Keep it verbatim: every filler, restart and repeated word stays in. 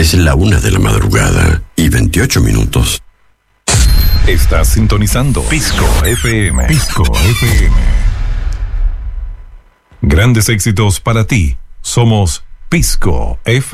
Es la una de la madrugada y veintiocho minutos. Estás sintonizando Pisco F M. Pisco F M. Grandes éxitos para ti. Somos Pisco F M.